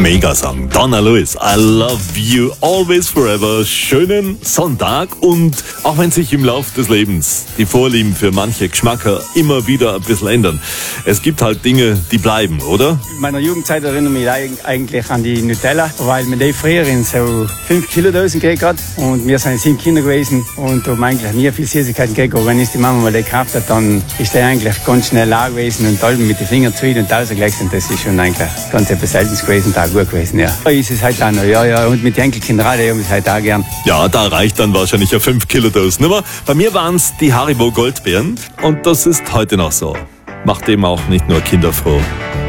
Mega-Song. Donna Lewis, I love you always forever. Schönen Sonntag. Und auch wenn sich im Lauf des Lebens die Vorlieben für manche Geschmacker immer wieder ein bisschen ändern, es gibt halt Dinge, die bleiben, oder? In meiner Jugendzeit erinnere ich mich eigentlich an die Nutella, weil man die früher in so 5 Kilo Dosen gekriegt hat. Und wir sind 7 Kinder gewesen und haben eigentlich nie viel Süßigkeiten gekriegt. Aber wenn es die Mama mal die gekauft hat, dann ist der eigentlich ganz schnell leer gewesen und alle mit den Fingern zu und rausgelegt. Und das ist schon eigentlich ganz etwas Seltenes gewesen, da gut gewesen, ja. Da ist es halt auch noch, ja. Und mit den Enkelkindern auch, die haben es halt auch gern. Ja, da reicht dann wahrscheinlich eine 5 Kilo Dosen. Aber bei mir waren es die Haribo Goldbeeren und das ist heute noch so. Macht eben auch nicht nur Kinder froh.